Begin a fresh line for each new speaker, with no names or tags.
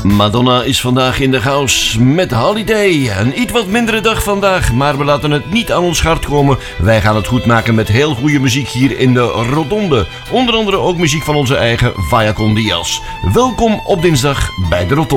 Madonna is vandaag in de house met Holiday. Een iets wat mindere dag vandaag, maar we laten het niet aan ons hart komen. Wij gaan het goed maken met heel goede muziek hier in de Rotonde. Onder andere ook muziek van onze eigen Vaya con Diaz. Welkom op dinsdag bij de Rotonde.